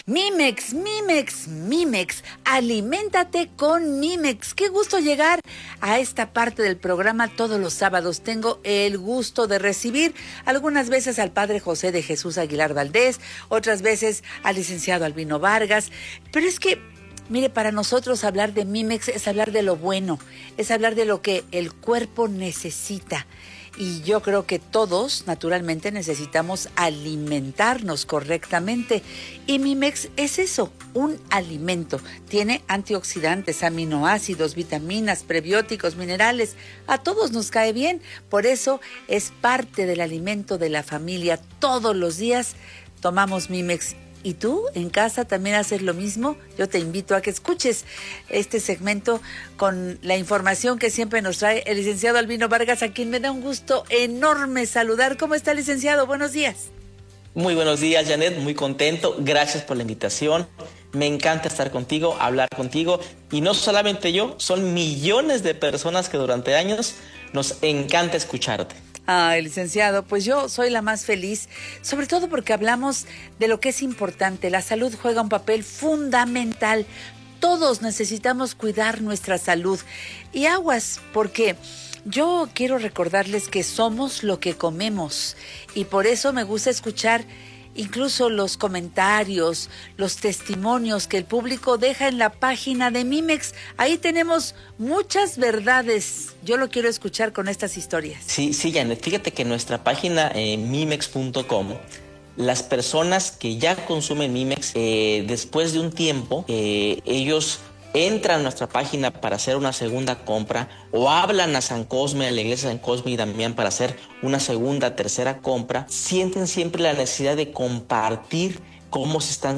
Mimex, Mimex, Mimex, aliméntate con Mimex. Qué gusto llegar a esta parte del programa todos los sábados. Tengo el gusto de recibir algunas veces al padre José de Jesús Aguilar Valdés, otras veces al licenciado Albino Vargas, pero es que mire, para nosotros hablar de Mimex es hablar de lo bueno, es hablar de lo que el cuerpo necesita. Y yo creo que todos, naturalmente, necesitamos alimentarnos correctamente. Y Mimex es eso, un alimento. Tiene antioxidantes, aminoácidos, vitaminas, prebióticos, minerales. A todos nos cae bien. Por eso es parte del alimento de la familia. Todos los días tomamos Mimex. ¿Y tú en casa también haces lo mismo? Yo te invito a que escuches este segmento con la información que siempre nos trae el licenciado Albino Vargas, a quien me da un gusto enorme saludar. ¿Cómo está, licenciado? Buenos días. Muy buenos días, Janet. Muy contento. Gracias por la invitación. Me encanta estar contigo, hablar contigo. Y no solamente yo, son millones de personas que durante años nos encanta escucharte. Ay, licenciado, pues yo soy la más feliz, sobre todo porque hablamos de lo que es importante. La salud juega un papel fundamental. Todos necesitamos cuidar nuestra salud. Y aguas, porque yo quiero recordarles que somos lo que comemos. Y por eso me gusta escuchar incluso los comentarios, los testimonios que el público deja en la página de Mimex. Ahí tenemos muchas verdades. Yo lo quiero escuchar con estas historias. Sí, Janet, fíjate que en nuestra página mimex.com, las personas que ya consumen Mimex, después de un tiempo, ellos entran a nuestra página para hacer una segunda compra o hablan a San Cosme, a la iglesia de San Cosme y Damián para hacer una segunda, tercera compra, sienten siempre la necesidad de compartir cómo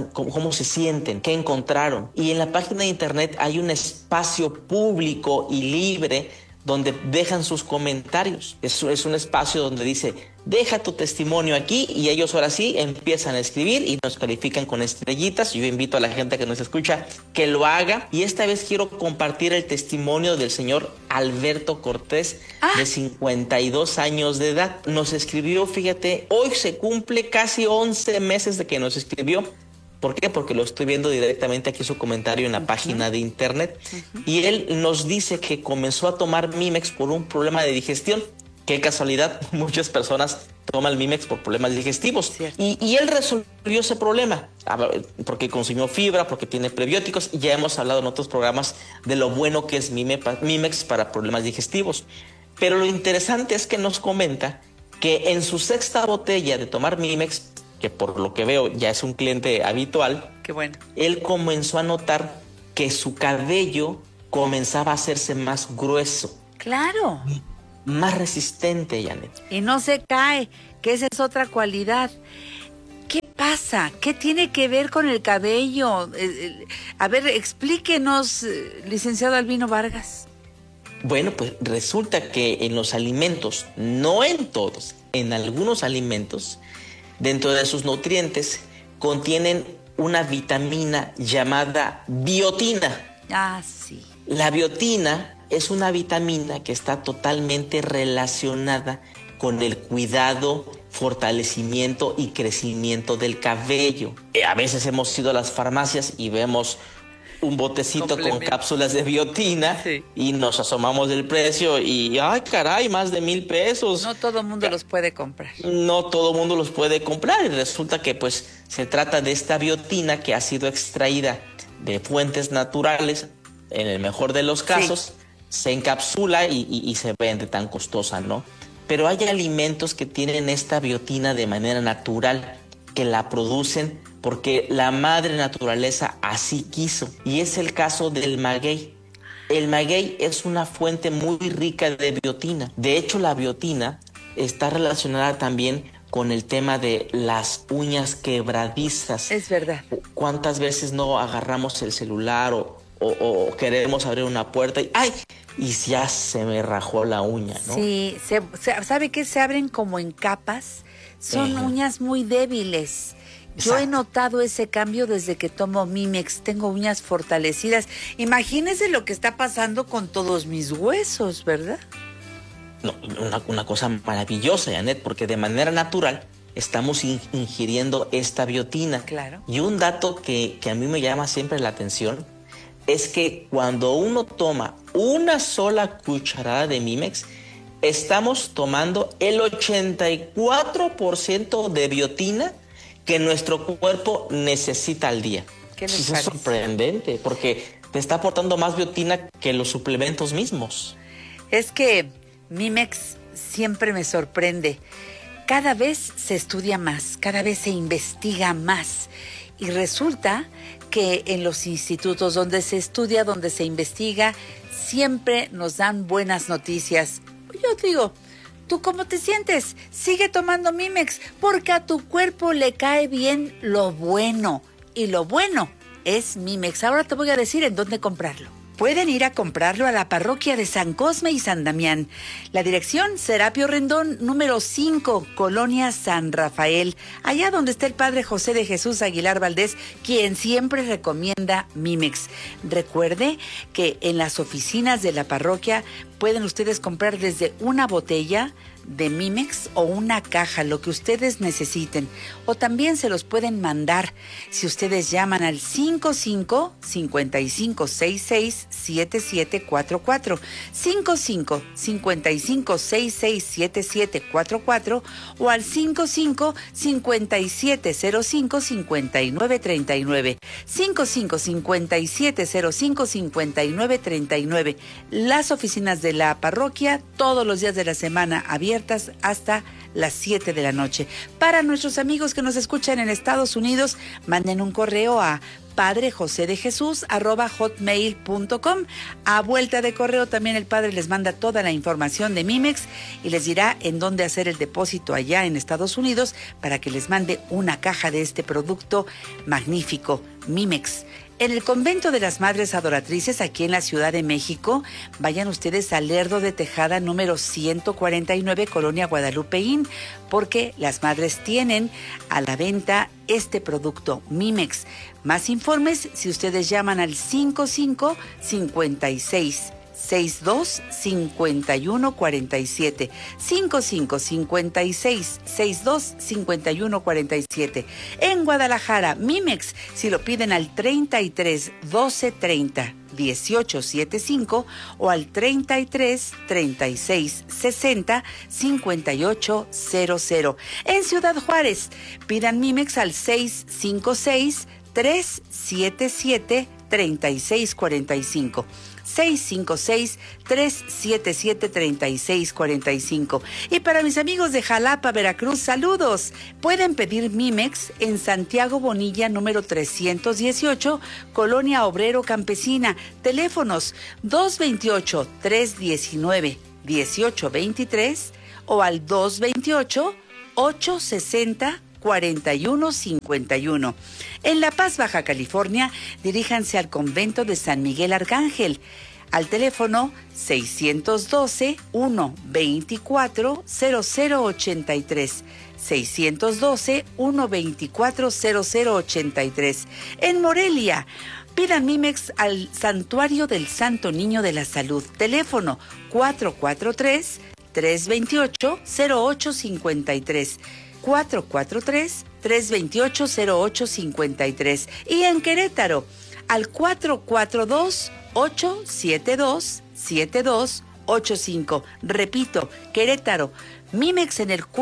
se sienten, qué encontraron. Y en la página de internet hay un espacio público y libre donde dejan sus comentarios. Es un espacio donde dice, deja tu testimonio aquí, y ellos ahora sí empiezan a escribir y nos califican con estrellitas. Yo invito a la gente que nos escucha que lo haga, y esta vez quiero compartir el testimonio del señor Alberto Cortés, de 52 años de edad. Nos escribió, fíjate, hoy se cumple casi 11 meses de que nos escribió. ¿Por qué? Porque lo estoy viendo directamente aquí su comentario en la página de internet. Y él nos dice que comenzó a tomar Mimex por un problema de digestión. Qué casualidad, muchas personas toman Mimex por problemas digestivos. Y él resolvió ese problema, porque consumió fibra, porque tiene prebióticos. Y ya hemos hablado en otros programas de lo bueno que es Mimex para problemas digestivos. Pero lo interesante es que nos comenta que en su sexta botella de tomar Mimex, que por lo que veo ya es un cliente habitual, qué bueno, él comenzó a notar que su cabello comenzaba a hacerse más grueso. Claro. Más resistente, Janet. Y no se cae, que esa es otra cualidad. ¿Qué pasa? ¿Qué tiene que ver con el cabello? A ver, explíquenos, licenciado Albino Vargas. Bueno, pues resulta que en los alimentos, no en todos, en algunos alimentos, dentro de sus nutrientes, contienen una vitamina llamada biotina. Ah, sí. La biotina es una vitamina que está totalmente relacionada con el cuidado, fortalecimiento y crecimiento del cabello. A veces hemos ido a las farmacias y vemos un botecito con cápsulas de biotina, sí, y nos asomamos del precio y ¡ay, caray! Más de $1,000. No todo el mundo los puede comprar. No todo el mundo los puede comprar, y resulta que pues se trata de esta biotina que ha sido extraída de fuentes naturales, en el mejor de los casos, sí, se encapsula y se vende tan costosa, ¿no? Pero hay alimentos que tienen esta biotina de manera natural, que la producen porque la madre naturaleza así quiso. Y es el caso del maguey. El maguey es una fuente muy rica de biotina. De hecho, la biotina está relacionada también con el tema de las uñas quebradizas. Es verdad. ¿Cuántas veces no agarramos el celular o queremos abrir una puerta y ¡ay! Y ya se me rajó la uña, ¿no? Sí, ¿sabe qué? Se abren como en capas. Son uñas muy débiles. Yo he notado ese cambio desde que tomo Mimex. Tengo uñas fortalecidas. Imagínese lo que está pasando con todos mis huesos, ¿verdad? No, una cosa maravillosa, Janet, porque de manera natural estamos ingiriendo esta biotina. Claro. Y un dato que a mí me llama siempre la atención es que cuando uno toma una sola cucharada de Mimex, estamos tomando el 84% de biotina que nuestro cuerpo necesita al día. ¿Qué les Eso es parece? sorprendente, porque te está aportando más biotina que los suplementos mismos. Es que Mimex siempre me sorprende. Cada vez se estudia más, cada vez se investiga más. Y resulta que en los institutos donde se estudia, donde se investiga, siempre nos dan buenas noticias. Yo digo, ¿tú cómo te sientes? Sigue tomando Mimex, porque a tu cuerpo le cae bien lo bueno. Y lo bueno es Mimex. Ahora te voy a decir en dónde comprarlo. Pueden ir a comprarlo a la parroquia de San Cosme y San Damián. La dirección, Serapio Rendón, número 5, Colonia San Rafael, allá donde está el padre José de Jesús Aguilar Valdés, quien siempre recomienda Mimex. Recuerde que en las oficinas de la parroquia pueden ustedes comprar desde una botella de Mimex o una caja, lo que ustedes necesiten, o también se los pueden mandar si ustedes llaman al 55-5566-7744, 55-5566-7744 o al 55-5705-5939, 55-5705-5939. Las oficinas de la parroquia todos los días de la semana abiertas hasta las 7 de la noche. Para nuestros amigos que nos escuchan en Estados Unidos, manden un correo a padrejosedejesus@hotmail.com. A vuelta de correo también el padre les manda toda la información de Mimex y les dirá en dónde hacer el depósito allá en Estados Unidos para que les mande una caja de este producto magnífico, Mimex. En el convento de las Madres Adoratrices, aquí en la Ciudad de México, vayan ustedes al Lerdo de Tejada número 149, Colonia Guadalupeín, porque las madres tienen a la venta este producto, Mimex. Más informes si ustedes llaman al 55-56-62-5147, 55-56-62-5147. En Guadalajara, Mimex, si lo piden al 33 12 30 18 75 o al 33 36 60 58 00. En Ciudad Juárez, pidan Mimex al 656 377 3645. 656-377-3645. Y para mis amigos de Jalapa, Veracruz, saludos. Pueden pedir Mimex en Santiago Bonilla, número 318, Colonia Obrero Campesina. Teléfonos 228-319-1823 o al 228-860-4151. En La Paz, Baja California, diríjanse al convento de San Miguel Arcángel, al teléfono 612-124-0083, 612-124-0083. En Morelia, pidan Mimex al Santuario del Santo Niño de la Salud, teléfono 443-328-0853, 443-328-0853. Y en Querétaro, al 442-872-7285. Repito, Querétaro, Mimex en el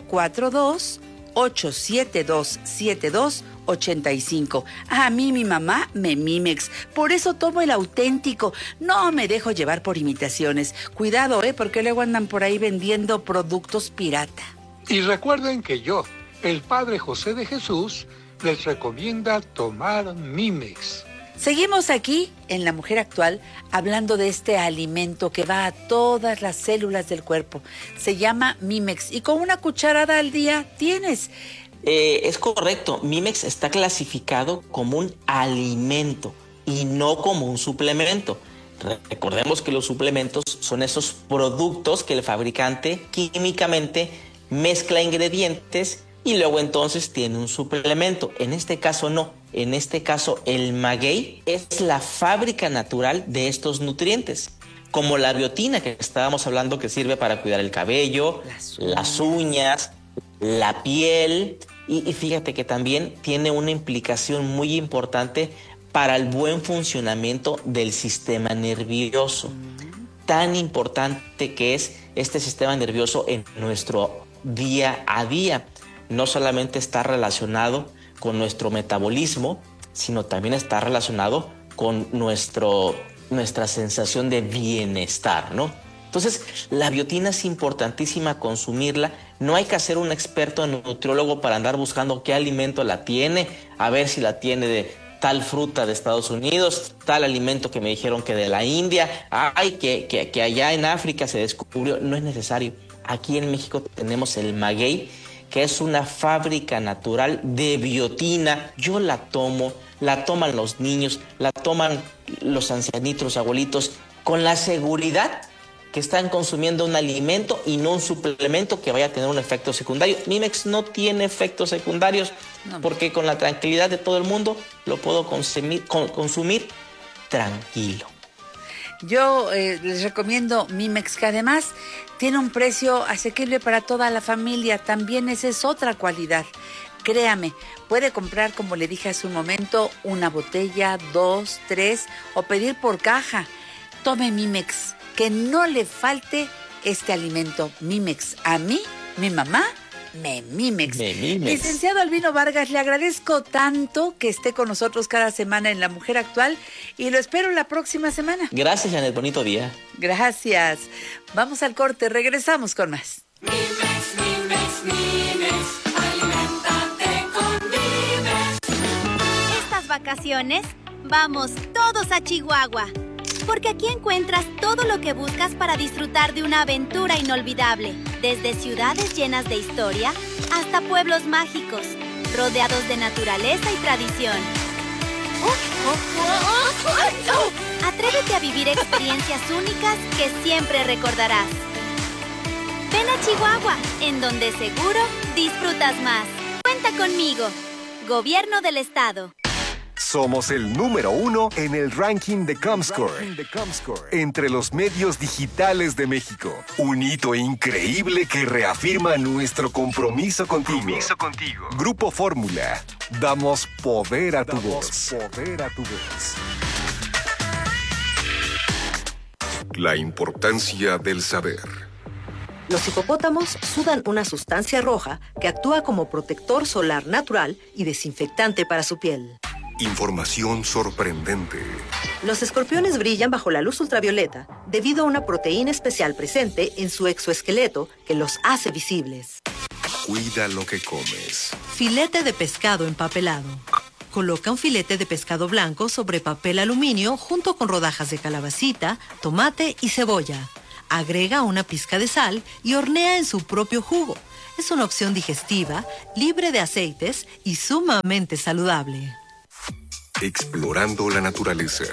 442-872-7285. A mí mi mamá me Mimex, por eso tomo el auténtico. No me dejo llevar por imitaciones. Cuidado, porque luego andan por ahí vendiendo productos pirata. Y recuerden que yo, el Padre José de Jesús, les recomienda tomar Mimex. Seguimos aquí en La Mujer Actual hablando de este alimento que va a todas las células del cuerpo. Se llama Mimex y con una cucharada al día tienes. Es correcto, Mimex está clasificado como un alimento y no como un suplemento. Recordemos que los suplementos son esos productos que el fabricante químicamente mezcla ingredientes y luego entonces tiene un suplemento. En este caso no. En este caso el maguey es la fábrica natural de estos nutrientes, como la biotina que estábamos hablando, que sirve para cuidar el cabello, las uñas, la piel y fíjate que también tiene una implicación muy importante para el buen funcionamiento del sistema nervioso. Tan importante que es este sistema nervioso en nuestro día a día. No solamente está relacionado con nuestro metabolismo, sino también está relacionado con nuestra sensación de bienestar, ¿no? Entonces, la biotina es importantísima consumirla. No hay que ser un experto en nutriólogo para andar buscando qué alimento la tiene, a ver si la tiene de tal fruta de Estados Unidos, tal alimento que me dijeron que de la India, que allá en África se descubrió. No es necesario. Aquí en México tenemos el maguey, que es una fábrica natural de biotina. Yo la tomo, la toman los niños, la toman los ancianitos, los abuelitos, con la seguridad que están consumiendo un alimento y no un suplemento que vaya a tener un efecto secundario. Mimex no tiene efectos secundarios porque con la tranquilidad de todo el mundo lo puedo consumir tranquilo. Yo les recomiendo Mimex, que además tiene un precio asequible para toda la familia. También esa es otra cualidad. Créame, puede comprar, como le dije hace un momento, una botella, 2, 3 o pedir por caja. Tome Mimex, que no le falte este alimento. Mimex, a mí, mi mamá, Mimex. Licenciado Albino Vargas, le agradezco tanto que esté con nosotros cada semana en La Mujer Actual y lo espero la próxima semana. Gracias, Janet, bonito día. Gracias. Vamos al corte, regresamos con más. Mimex, Mimex, Mimex, aliméntate con Mimex. Estas vacaciones, vamos todos a Chihuahua. Porque aquí encuentras todo lo que buscas para disfrutar de una aventura inolvidable. Desde ciudades llenas de historia hasta pueblos mágicos, rodeados de naturaleza y tradición. Atrévete a vivir experiencias únicas que siempre recordarás. Ven a Chihuahua, en donde seguro disfrutas más. Cuenta conmigo. Gobierno del Estado. Somos el número 1 en el ranking de Comscore, entre los medios digitales de México. Un hito increíble que reafirma nuestro compromiso contigo. Grupo Fórmula. Damos poder a tu voz. La importancia del saber. Los hipopótamos sudan una sustancia roja que actúa como protector solar natural y desinfectante para su piel. Información sorprendente. Los escorpiones brillan bajo la luz ultravioleta debido a una proteína especial presente en su exoesqueleto que los hace visibles. Cuida lo que comes. Filete de pescado empapelado. Coloca un filete de pescado blanco sobre papel aluminio junto con rodajas de calabacita, tomate y cebolla. Agrega una pizca de sal y hornea en su propio jugo. Es una opción digestiva, libre de aceites y sumamente saludable. Explorando la naturaleza.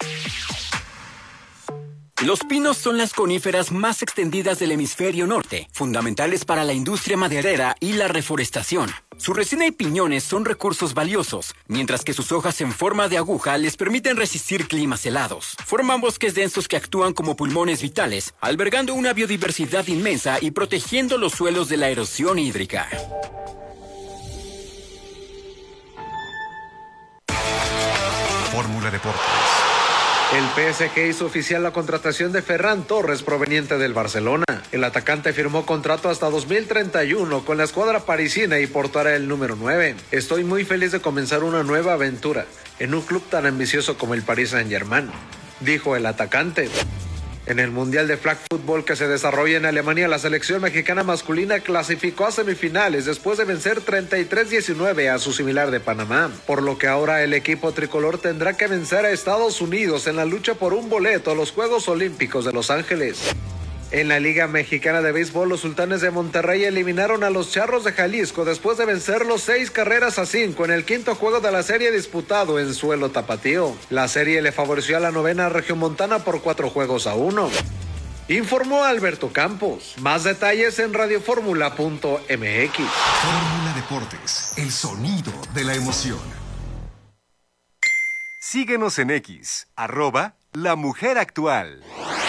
Los pinos son las coníferas más extendidas del hemisferio norte, fundamentales para la industria maderera y la reforestación. Su resina y piñones son recursos valiosos, mientras que sus hojas en forma de aguja les permiten resistir climas helados. Forman bosques densos que actúan como pulmones vitales, albergando una biodiversidad inmensa y protegiendo los suelos de la erosión hídrica. Fórmula Deportes. El PSG hizo oficial la contratación de Ferran Torres proveniente del Barcelona. El atacante firmó contrato hasta 2031 con la escuadra parisina y portará el número 9. Estoy muy feliz de comenzar una nueva aventura en un club tan ambicioso como el Paris Saint-Germain, dijo el atacante. En el Mundial de Flag Football que se desarrolla en Alemania, la selección mexicana masculina clasificó a semifinales después de vencer 33-19 a su similar de Panamá, por lo que ahora el equipo tricolor tendrá que vencer a Estados Unidos en la lucha por un boleto a los Juegos Olímpicos de Los Ángeles. En la Liga Mexicana de Béisbol, los Sultanes de Monterrey eliminaron a los Charros de Jalisco después de vencerlos 6-5 en el quinto juego de la serie disputado en suelo tapatío. La serie le favoreció a la novena regiomontana por 4-1. Informó Alberto Campos. Más detalles en radioformula.mx. Fórmula Deportes, el sonido de la emoción. Síguenos en X, @La Mujer Actual.